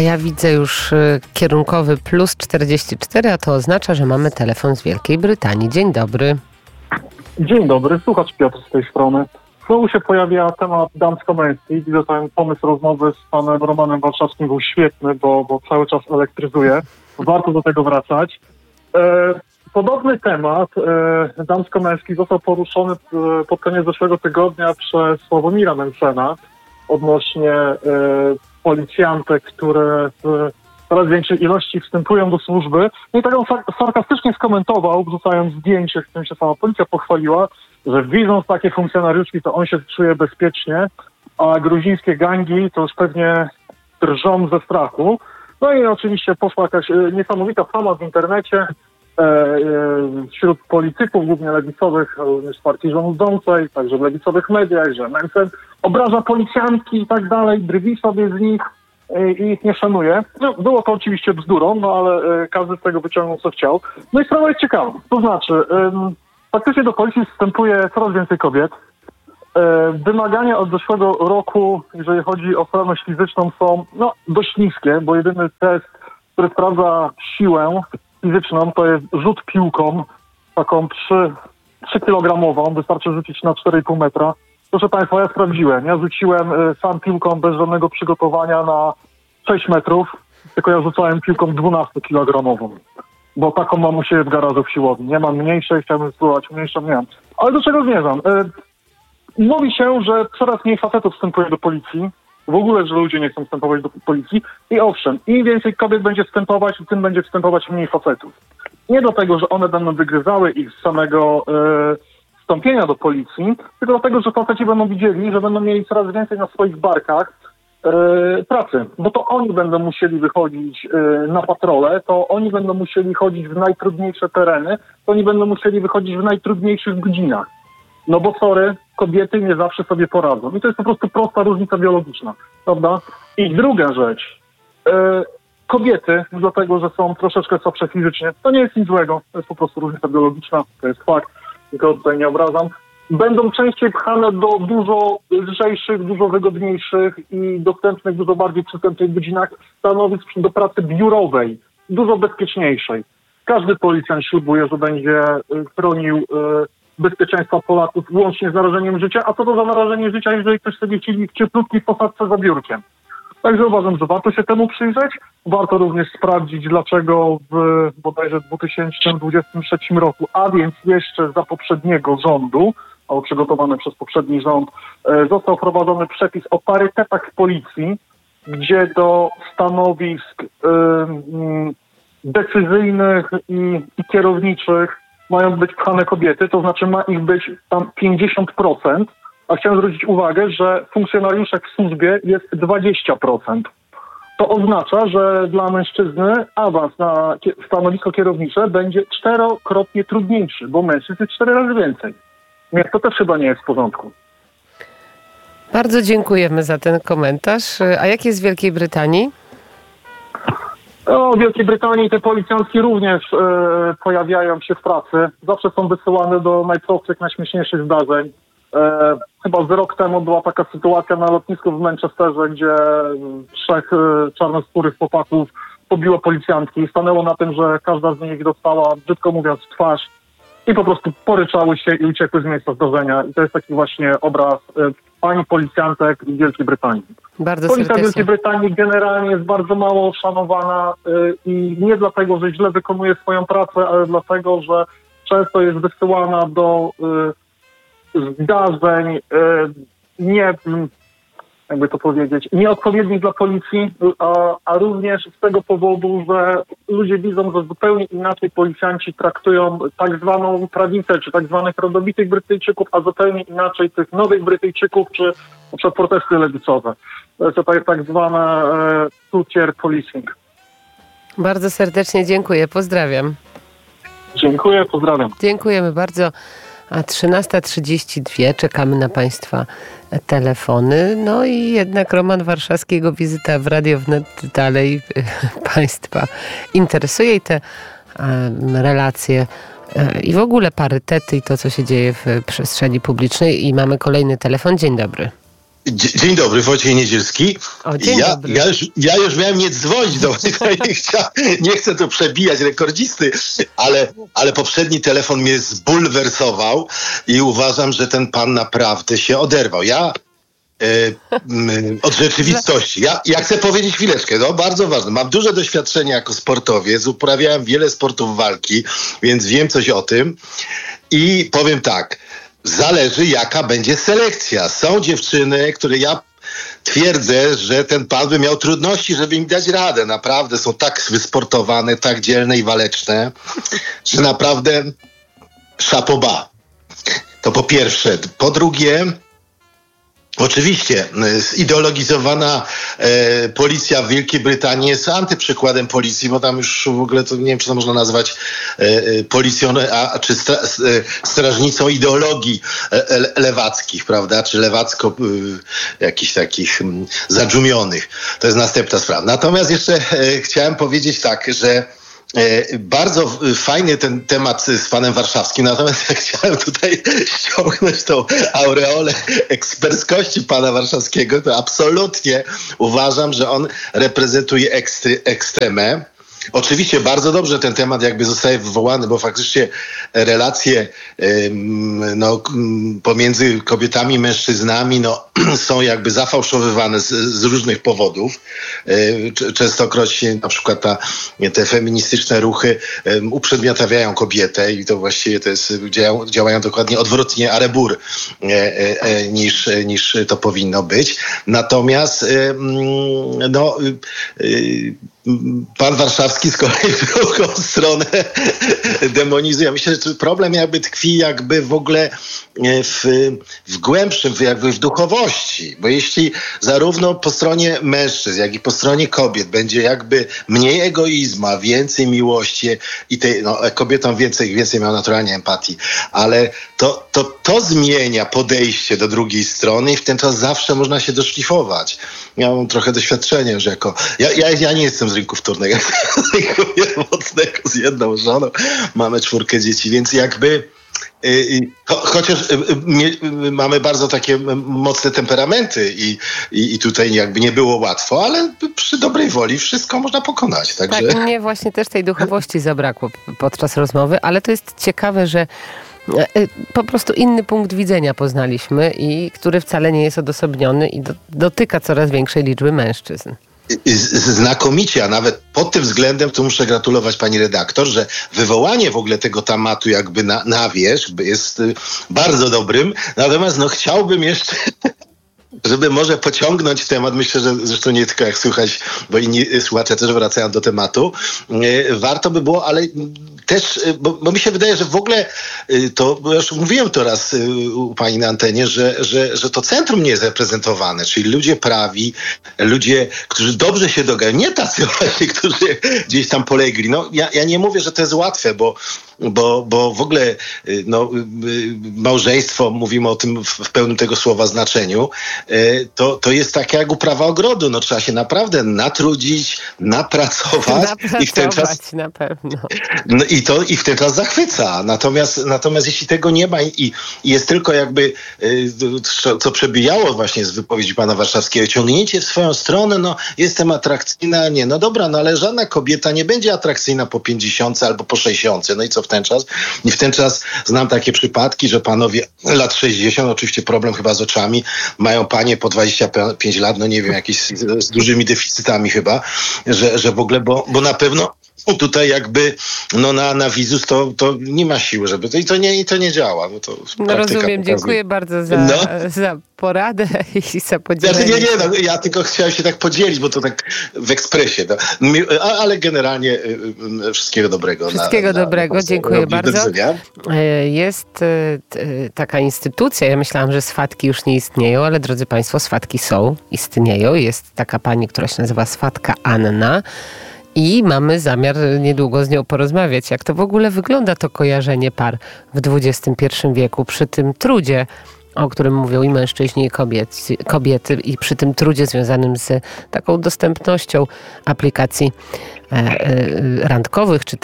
ja widzę już kierunkowy plus 44, a to oznacza, że mamy telefon z Wielkiej Brytanii. Dzień dobry. Dzień dobry, słuchacz Piotr z tej strony. Znowu się pojawia temat damsko-męski. Widzę, ten pomysł rozmowy z panem Romanem Warszawskim był świetny, bo cały czas elektryzuje. Warto do tego wracać. Podobny temat damsko-męski został poruszony pod koniec zeszłego tygodnia przez Sławomira Mencena odnośnie policjantek, które w coraz większej ilości wstępują do służby. No i tak on sarkastycznie skomentował, wrzucając zdjęcie, w którym się sama policja pochwaliła, że widząc takie funkcjonariuszki, to on się czuje bezpiecznie, a gruzińskie gangi to już pewnie drżą ze strachu. No i oczywiście poszła jakaś niesamowita fama w internecie wśród polityków, głównie lewicowych, również z partii rządzącej, także w lewicowych mediach, że Mencen obraża policjantki i tak dalej, drwi sobie z nich i ich nie szanuje. No, było to oczywiście bzdurą, no ale każdy z tego wyciągnął co chciał. No i sprawa jest ciekawa. To znaczy, faktycznie do policji wstępuje coraz więcej kobiet. Wymagania od zeszłego roku, jeżeli chodzi o sprawność fizyczną, są dość niskie, bo jedyny test, który sprawdza siłę fizyczną, to jest rzut piłką, taką 3 kilogramową, wystarczy rzucić na 4,5 metra. Proszę Państwa, ja sprawdziłem. Ja rzuciłem sam piłką bez żadnego przygotowania na 6 metrów, tylko ja rzucałem piłką 12-kilogramową, bo taką mam u siebie w garażu w siłowni. Nie mam mniejszej, chciałbym spróbować mniejszą, nie mam. Ale do czego zmierzam? Mówi się, że coraz mniej facetów wstępuje do policji. W ogóle, że ludzie nie chcą wstępować do policji. I owszem, im więcej kobiet będzie wstępować, tym będzie wstępować mniej facetów. Nie dlatego, że one będą wygryzały ich z samego wstąpienia do policji, tylko dlatego, że faceci będą widzieli, że będą mieli coraz więcej na swoich barkach pracy. Bo to oni będą musieli wychodzić na patrole, to oni będą musieli chodzić w najtrudniejsze tereny, to oni będą musieli wychodzić w najtrudniejszych godzinach. No bo sorry, kobiety nie zawsze sobie poradzą. I to jest po prostu prosta różnica biologiczna, prawda? I druga rzecz. Kobiety, dlatego że są troszeczkę słabsze fizycznie, to nie jest nic złego, to jest po prostu różnica biologiczna, to jest fakt, nikogo tutaj nie obrażam, będą częściej pchane do dużo lżejszych, dużo wygodniejszych i dostępnych, dużo bardziej przystępnych godzinach stanowisk do pracy biurowej, dużo bezpieczniejszej. Każdy policjant ślubuje, że będzie chronił bezpieczeństwa Polaków łącznie z narażeniem życia, a co to za narażenie życia, jeżeli ktoś sobie siedzi w cieplutkiej posadce za biurkiem. Także uważam, że warto się temu przyjrzeć. Warto również sprawdzić, dlaczego w bodajże 2023 roku, a więc jeszcze za poprzedniego rządu, a przygotowany przez poprzedni rząd, został wprowadzony przepis o parytetach w policji, gdzie do stanowisk decyzyjnych i kierowniczych mają być pchane kobiety, to znaczy ma ich być tam 50%, a chciałem zwrócić uwagę, że funkcjonariuszek w służbie jest 20%. To oznacza, że dla mężczyzny awans na stanowisko kierownicze będzie 4-krotnie trudniejszy, bo mężczyzn jest 4 razy więcej. Więc to też chyba nie jest w porządku. Bardzo dziękujemy za ten komentarz. A jak jest w Wielkiej Brytanii? W Wielkiej Brytanii te policjantki również pojawiają się w pracy. Zawsze są wysyłane do najprostszych, najśmieszniejszych zdarzeń. Chyba z rok temu była taka sytuacja na lotnisku w Manchesterze, gdzie 3 czarnoskórych chłopaków pobiło policjantki. Stanęło na tym, że każda z nich dostała, brzydko mówiąc, w twarz i po prostu poryczały się i uciekły z miejsca zdarzenia. I to jest taki właśnie obraz pani policjantek w Wielkiej Brytanii. Bardzo Policja serdecznie. w Wielkiej Brytanii generalnie jest bardzo mało szanowana i nie dlatego, że źle wykonuje swoją pracę, ale dlatego, że często jest wysyłana do zdarzeń nieodpowiednich dla policji, a również z tego powodu, że ludzie widzą, że zupełnie inaczej policjanci traktują tak zwaną prawicę, czy tak zwanych rodowitych Brytyjczyków, a zupełnie inaczej tych nowych Brytyjczyków, czy na przykład protesty lewicowe. To jest tak zwane two-tier policing. Bardzo serdecznie dziękuję. Pozdrawiam. Dziękuję, pozdrawiam. Dziękujemy bardzo. A 13:32 czekamy na Państwa telefony. No i jednak Roman Warszawski, jego wizyta w Radio Wnet dalej Państwa interesuje i te relacje i w ogóle parytety i to, co się dzieje w przestrzeni publicznej. I mamy kolejny telefon. Dzień dobry. Dzień dobry, Wojciech Niedzielski. Dzień dobry. Ja już miałem nie dzwonić do nie chcę tu przebijać rekordzisty, ale poprzedni telefon mnie zbulwersował i uważam, że ten pan naprawdę się oderwał. Od rzeczywistości. Ja chcę powiedzieć chwileczkę, no bardzo ważne. Mam duże doświadczenie jako sportowiec, uprawiałem wiele sportów walki, więc wiem coś o tym i powiem tak, zależy jaka będzie selekcja. Są dziewczyny, które ja twierdzę, że ten pan by miał trudności, żeby im dać radę. Naprawdę są tak wysportowane, tak dzielne i waleczne, że naprawdę chapeau bas. To po pierwsze. Po drugie, oczywiście zideologizowana policja w Wielkiej Brytanii jest antyprzykładem policji, bo tam już w ogóle to nie wiem, czy to można nazwać policją, czy strażnicą ideologii lewackich, prawda, czy lewacko jakichś takich zadżumionych. To jest następna sprawa. Natomiast jeszcze chciałem powiedzieć tak, że bardzo fajny ten temat z panem Warszawskim, natomiast ja chciałem tutaj ściągnąć tą aureolę eksperckości pana Warszawskiego, to absolutnie uważam, że on reprezentuje ekstremę. Oczywiście bardzo dobrze ten temat jakby zostaje wywołany, bo faktycznie relacje pomiędzy kobietami i mężczyznami są jakby zafałszowywane z różnych powodów. Częstokroć na przykład te feministyczne ruchy uprzedmiotawiają kobietę i to właściwie działają dokładnie odwrotnie a rebours niż to powinno być. Natomiast pan Warszawski z kolei w drugą stronę demonizuje. Ja myślę, że problem jakby tkwi jakby w ogóle w głębszym, jakby w duchowości. Bo jeśli zarówno po stronie mężczyzn, jak i po stronie kobiet będzie jakby mniej egoizmu, a więcej miłości i kobietom więcej miał naturalnie empatii, ale to zmienia podejście do drugiej strony i w ten czas zawsze można się doszlifować. Ja mam trochę doświadczenia, że ja nie jestem z rynku wtórnego, z rynku pierwotnego z jedną żoną. Mamy 4 dzieci, więc jakby chociaż mamy bardzo takie mocne temperamenty i tutaj jakby nie było łatwo, ale przy dobrej woli wszystko można pokonać. Także... Tak, mnie właśnie też tej duchowości zabrakło podczas rozmowy, ale to jest ciekawe, że po prostu inny punkt widzenia poznaliśmy i który wcale nie jest odosobniony i dotyka coraz większej liczby mężczyzn. Znakomicie, a nawet pod tym względem to muszę gratulować pani redaktor, że wywołanie w ogóle tego tematu jakby na wierzch jest bardzo dobrym, natomiast chciałbym jeszcze żeby może pociągnąć temat, myślę, że zresztą nie tylko jak słychać, bo inni słuchacze też wracają do tematu, warto by było, ale też, bo mi się wydaje, że w ogóle to, bo już mówiłem to raz u pani na antenie, że to centrum nie jest reprezentowane, czyli ludzie prawi, ludzie, którzy dobrze się dogadują, nie tacy właśnie, którzy gdzieś tam polegli. Ja nie mówię, że to jest łatwe, bo w ogóle małżeństwo, mówimy o tym w pełnym tego słowa znaczeniu, to jest takie jak uprawa ogrodu. Trzeba się naprawdę natrudzić, napracować i w ten czas na pewno. I w ten czas zachwyca. Natomiast jeśli tego nie ma i jest tylko jakby co przebijało właśnie z wypowiedzi pana Warszawskiego, ciągnięcie w swoją stronę, jestem atrakcyjna, nie, dobra, ale żadna kobieta nie będzie atrakcyjna po 50 albo po 60. I co w ten czas? I w ten czas znam takie przypadki, że panowie lat 60, oczywiście problem chyba z oczami, mają panie po 25 lat, nie wiem, jakieś z dużymi deficytami chyba, że w ogóle, bo na pewno tutaj jakby na wizus to nie ma siły, żeby i to nie działa. Rozumiem, pokazuje. Dziękuję bardzo za poradę i za podzielenie. Ja tylko chciałem się tak podzielić, bo to tak w ekspresie. Ale generalnie wszystkiego dobrego. Wszystkiego dobrego, dziękuję bardzo. Jest taka instytucja, ja myślałam, że swatki już nie istnieją, ale drodzy państwo, swatki istnieją. Jest taka pani, która się nazywa swatka Anna. I mamy zamiar niedługo z nią porozmawiać, jak to w ogóle wygląda to kojarzenie par w XXI wieku przy tym trudzie, o którym mówią i mężczyźni, i kobiety, i przy tym trudzie związanym z taką dostępnością aplikacji randkowych, czy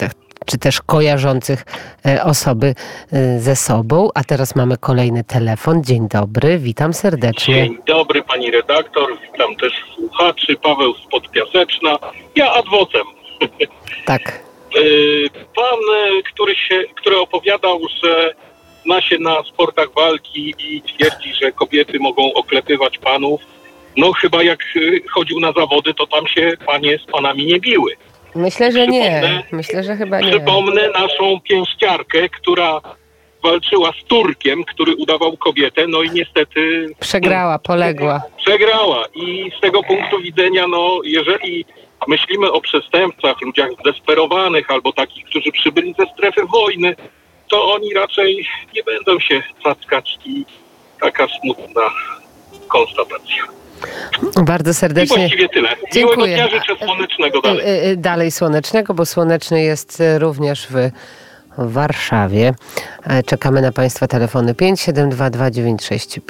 czy też kojarzących osoby ze sobą. A teraz mamy kolejny telefon. Dzień dobry, witam serdecznie. Dzień dobry pani redaktor, witam też słuchaczy, Paweł z Podpiaseczna. Ja adwocem. Tak. Pan, który opowiadał, że zna się na sportach walki i twierdzi, że kobiety mogą oklepywać panów. No chyba jak chodził na zawody, to tam się panie z panami nie biły. Myślę, że nie. Myślę, że chyba nie. Przypomnę naszą pięściarkę, która walczyła z Turkiem, który udawał kobietę, no i niestety... Przegrała, poległa. Przegrała i z tego punktu widzenia, no jeżeli myślimy o przestępcach, ludziach zdesperowanych albo takich, którzy przybyli ze strefy wojny, to oni raczej nie będą się cackać i taka smutna konstatacja. Bardzo serdecznie. I właściwie tyle. Dziękuję. Miłego dnia, życzę słonecznego dalej. Dalej słonecznego, bo słoneczny jest również w Warszawie. Czekamy na Państwa telefony 572 296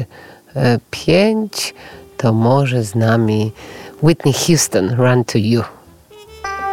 545. To może z nami Whitney Houston, Run to You.